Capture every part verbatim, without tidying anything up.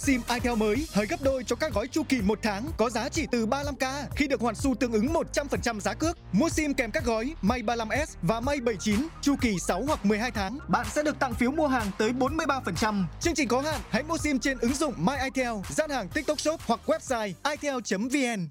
SIM Itel mới hời gấp đôi cho các gói chu kỳ một tháng có giá chỉ từ ba mươi lăm k khi được hoàn xu tương ứng một trăm phần trăm giá cước. Mua SIM kèm các gói Mate ba mươi lăm S và Mate bảy mươi chín chu kỳ sáu hoặc mười hai tháng, bạn sẽ được tặng phiếu mua hàng tới bốn mươi ba phần trăm. Chương trình có hạn, hãy mua SIM trên ứng dụng My Itel, gian hàng TikTok Shop hoặc website itel chấm vn.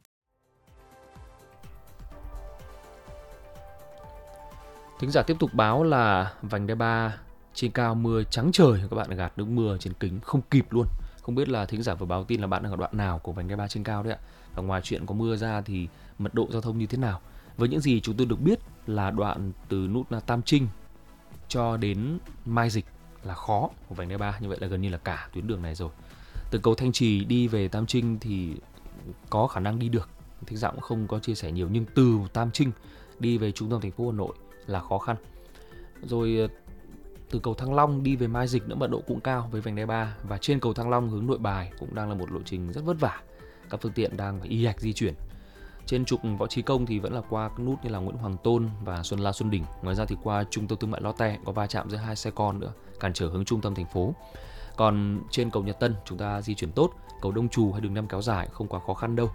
Thính giả tiếp tục báo là vành đai ba trên cao mưa trắng trời, các bạn gạt nước mưa trên kính không kịp luôn. Không biết là thính giả vừa báo tin là bạn đang ở đoạn nào của vành đai ba trên cao đấy ạ. Và ngoài chuyện có mưa ra thì mật độ giao thông như thế nào? Với những gì chúng tôi được biết là đoạn từ nút Tam Trinh cho đến Mai Dịch là khó của vành đai ba, như vậy là gần như là cả tuyến đường này rồi. Từ cầu Thanh Trì đi về Tam Trinh thì có khả năng đi được, thính giả cũng không có chia sẻ nhiều, nhưng từ Tam Trinh đi về trung tâm thành phố Hà Nội là khó khăn. Rồi từ cầu Thăng Long đi về Mai Dịch nữa mật độ cũng cao với vành đai ba, và trên cầu Thăng Long hướng Nội Bài cũng đang là một lộ trình rất vất vả, các phương tiện đang phải y ạch di chuyển. Trên trục Võ Trí Công thì vẫn là qua các nút như là Nguyễn Hoàng Tôn và Xuân La Xuân Đỉnh. Ngoài ra thì qua trung tâm thương mại Lotte có va chạm giữa hai xe con nữa, cản trở hướng trung tâm thành phố. Còn trên cầu Nhật Tân chúng ta di chuyển tốt, cầu Đông Trù hay đường Năm kéo dài không quá khó khăn đâu.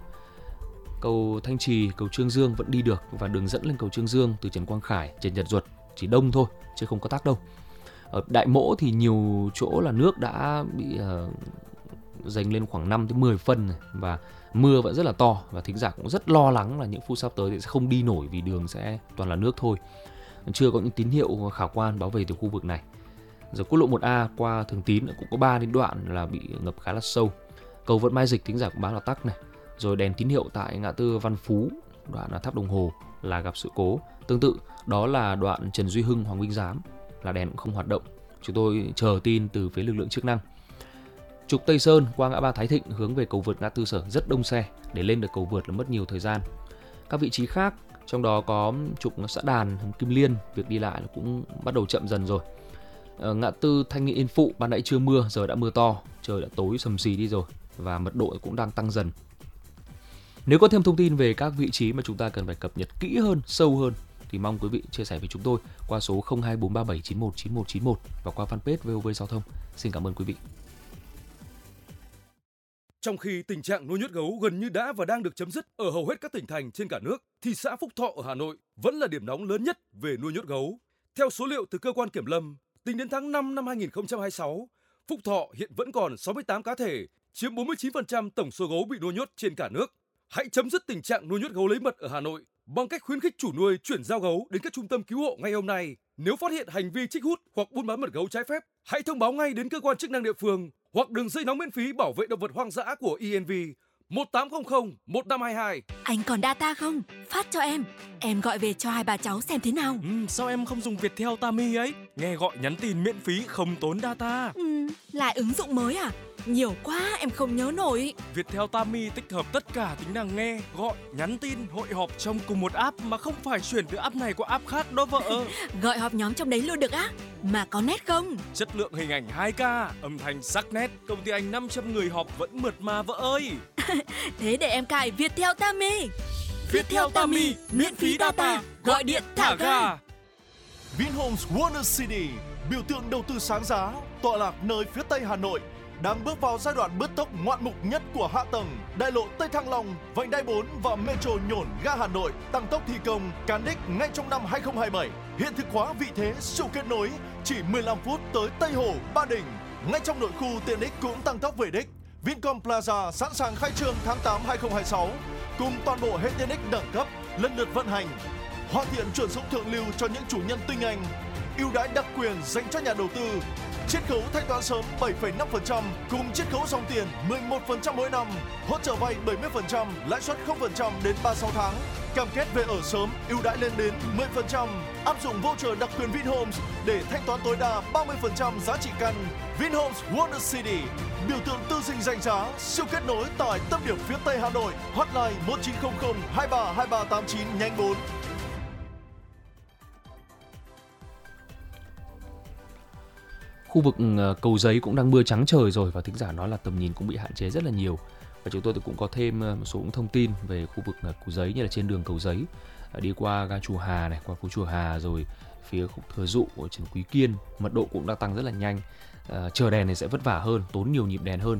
Cầu Thanh Trì, cầu Trương Dương vẫn đi được, và đường dẫn lên cầu Trương Dương từ Trần Quang Khải, Trần Nhật Duật chỉ đông thôi chứ không có tắc đâu. Ở Đại Mỗ thì nhiều chỗ là nước đã bị uh, dành lên khoảng năm đến mười phân này, và mưa vẫn rất là to, và thính giả cũng rất lo lắng là những phút sắp tới thì sẽ không đi nổi vì đường sẽ toàn là nước thôi. Chưa có những tín hiệu khả quan báo về từ khu vực này. Rồi quốc lộ một A qua Thường Tín cũng có ba đến đoạn là bị ngập khá là sâu. Cầu Vận Mai Dịch thính giả cũng báo là tắc này. Rồi đèn tín hiệu tại ngã tư Văn Phú, đoạn là Tháp Đồng Hồ là gặp sự cố. Tương tự đó là đoạn Trần Duy Hưng, Hoàng Minh Giám là đèn cũng không hoạt động. Chúng tôi chờ tin từ phía lực lượng chức năng. Trục Tây Sơn qua ngã ba Thái Thịnh hướng về cầu vượt ngã tư Sở rất đông xe, để lên được cầu vượt là mất nhiều thời gian. Các vị trí khác trong đó có trục Xã Đàn, Kim Liên, việc đi lại cũng bắt đầu chậm dần rồi. Ở ngã tư Thanh Nghị Yên Phụ ban nãy chưa mưa, giờ đã mưa to, trời đã tối sầm xì đi rồi, và mật độ cũng đang tăng dần. Nếu có thêm thông tin về các vị trí mà chúng ta cần phải cập nhật kỹ hơn, sâu hơn thì mong quý vị chia sẻ với chúng tôi qua số không hai bốn ba bảy chín một chín một chín một và qua fanpage vê o vê Giao thông. Xin cảm ơn quý vị. Trong khi tình trạng nuôi nhốt gấu gần như đã và đang được chấm dứt ở hầu hết các tỉnh thành trên cả nước, thì xã Phúc Thọ ở Hà Nội vẫn là điểm nóng lớn nhất về nuôi nhốt gấu. Theo số liệu từ cơ quan kiểm lâm, tính đến tháng năm năm hai nghìn không trăm hai mươi sáu, Phúc Thọ hiện vẫn còn sáu mươi tám cá thể, chiếm bốn mươi chín phần trăm tổng số gấu bị nuôi nhốt trên cả nước. Hãy chấm dứt tình trạng nuôi nhốt gấu lấy mật ở Hà Nội bằng cách khuyến khích chủ nuôi chuyển giao gấu đến các trung tâm cứu hộ ngay hôm nay. Nếu phát hiện hành vi trích hút hoặc buôn bán mật gấu trái phép, hãy thông báo ngay đến cơ quan chức năng địa phương hoặc đường dây nóng miễn phí bảo vệ động vật hoang dã của i en vê một tám không không một năm hai hai. Anh còn data không? Phát cho em. Em gọi về cho hai bà cháu xem thế nào. Ừ, sao em không dùng Viettel Tami ấy? Nghe gọi nhắn tin miễn phí không tốn data. Ừ, lại ứng dụng mới à? Nhiều quá em không nhớ nổi. Viettel Tami tích hợp tất cả tính năng nghe, gọi, nhắn tin, hội họp trong cùng một app mà không phải chuyển từ app này qua app khác đó vợ. Gọi họp nhóm trong đấy luôn được á? Mà có nét không? Chất lượng hình ảnh hai K, âm thanh sắc nét, công ty anh năm trăm người họp vẫn mượt mà vợ ơi. Thế để em cài Viettel Tami. Viettel Tami, miễn phí data, gọi điện thả ga. Vinhomes Wonder City, biểu tượng đầu tư sáng giá, tọa lạc nơi phía tây Hà Nội, đang bước vào giai đoạn bứt tốc ngoạn mục nhất của hạ tầng. Đại lộ Tây Thăng Long, vành đai bốn và Metro Nhổn ga Hà Nội tăng tốc thi công, cán đích ngay trong năm hai không hai bảy. Hiện thực hóa vị thế siêu kết nối, chỉ mười lăm phút tới Tây Hồ, Ba Đình. Ngay trong nội khu tiện ích cũng tăng tốc về đích. Vincom Plaza sẵn sàng khai trương tháng tám hai không hai sáu, cùng toàn bộ hệ tiện ích đẳng cấp lần lượt vận hành. Hoàn thiện chuẩn dụng thượng lưu cho những chủ nhân tinh anh, ưu đãi đặc quyền dành cho nhà đầu tư. Chiết khấu thanh toán sớm bảy phẩy năm phần trăm cùng chiết khấu dòng tiền mười một phần trăm mỗi năm, hỗ trợ vay bảy mươi phần trăm, lãi suất không phần trăm đến ba mươi sáu tháng. Cam kết về ở sớm, ưu đãi lên đến mười phần trăm. Áp dụng voucher đặc quyền Vinhomes để thanh toán tối đa ba mươi phần trăm giá trị căn. Vinhomes Wonder City, biểu tượng tư dinh danh giá, siêu kết nối tại tâm điểm phía Tây Hà Nội. Hotline một chín không không hai ba hai ba tám chín nhánh bốn. Khu vực Cầu Giấy cũng đang mưa trắng trời rồi, và thính giả nói là tầm nhìn cũng bị hạn chế rất là nhiều. Và chúng tôi cũng có thêm một số thông tin về khu vực Cầu Giấy, như là trên đường Cầu Giấy đi qua ga Chùa Hà này, qua phố Chùa Hà, rồi phía khúc Thừa Dụ ở Trần Quý Kiên, mật độ cũng đang tăng rất là nhanh. À, chờ đèn này sẽ vất vả hơn, tốn nhiều nhịp đèn hơn.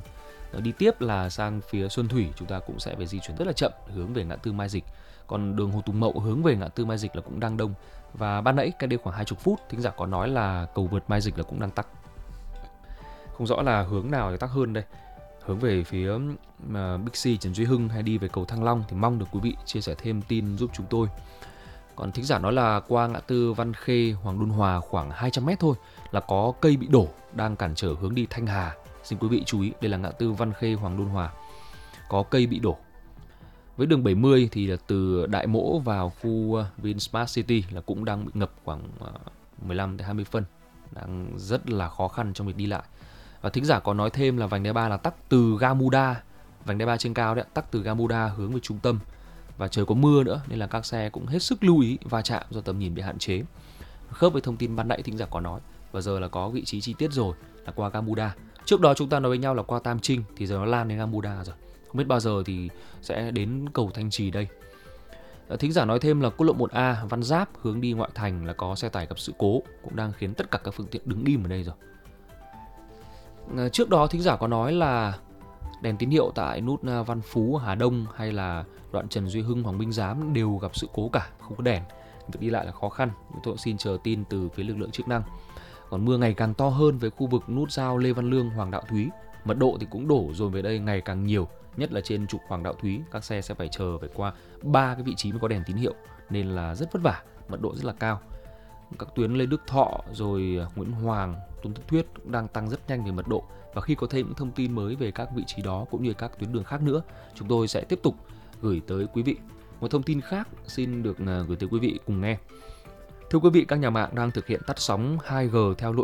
Đi tiếp là sang phía Xuân Thủy, chúng ta cũng sẽ phải di chuyển rất là chậm hướng về ngã tư Mai Dịch. Còn đường Hồ Tùng Mậu hướng về ngã tư Mai Dịch là cũng đang đông. Và ban nãy cách đây khoảng hai mươi phút, thính giả có nói là cầu vượt Mai Dịch là cũng đang tắc. Không rõ là hướng nào thì tắc hơn đây. Hướng về phía uh, Bixi Trần Duy Hưng hay đi về cầu Thăng Long thì mong được quý vị chia sẻ thêm tin giúp chúng tôi. Còn thính giả nói là qua ngã tư Văn Khê, Hoàng Đôn Hòa khoảng hai trăm mét thôi là có cây bị đổ đang cản trở hướng đi Thanh Hà. Xin quý vị chú ý, đây là ngã tư Văn Khê, Hoàng Đôn Hòa. Có cây bị đổ. Với đường bảy mươi thì là từ Đại Mỗ vào khu Vinsmart City là cũng đang bị ngập khoảng mười lăm đến hai mươi phân. Đang rất là khó khăn trong việc đi lại. Và thính giả có nói thêm là vành đai ba là tắc từ ga Muda, vành đai ba trên cao đấy, tắc từ ga Muda hướng về trung tâm. Và trời có mưa nữa nên là các xe cũng hết sức lưu ý va chạm do tầm nhìn bị hạn chế. Khớp với thông tin ban nãy thính giả có nói. Và giờ là có vị trí chi tiết rồi, là qua ga Muda. Trước đó chúng ta nói với nhau là qua Tam Trinh thì giờ nó lan đến ga Muda rồi. Không biết bao giờ thì sẽ đến cầu Thanh Trì đây. Thính giả nói thêm là quốc lộ một A Văn Giáp hướng đi ngoại thành là có xe tải gặp sự cố, cũng đang khiến tất cả các phương tiện đứng im ở đây rồi. Trước đó thính giả có nói là đèn tín hiệu tại nút Văn Phú, Hà Đông hay là đoạn Trần Duy Hưng, Hoàng Minh Giám đều gặp sự cố cả, không có đèn. Việc đi lại là khó khăn, chúng tôi xin chờ tin từ phía lực lượng chức năng. Còn mưa ngày càng to hơn với khu vực nút giao Lê Văn Lương, Hoàng Đạo Thúy. Mật độ thì cũng đổ dồn về đây ngày càng nhiều, nhất là trên trục Hoàng Đạo Thúy. Các xe sẽ phải chờ phải qua ba cái vị trí mới có đèn tín hiệu nên là rất vất vả, mật độ rất là cao. Các tuyến Lê Đức Thọ rồi Nguyễn Hoàng, Tôn Thất Thuyết cũng đang tăng rất nhanh về mật độ. Và khi có thêm những thông tin mới về các vị trí đó cũng như các tuyến đường khác nữa, chúng tôi sẽ tiếp tục gửi tới quý vị. Một thông tin khác xin được gửi tới quý vị cùng nghe. Thưa quý vị, các nhà mạng đang thực hiện tắt sóng hai G theo lộ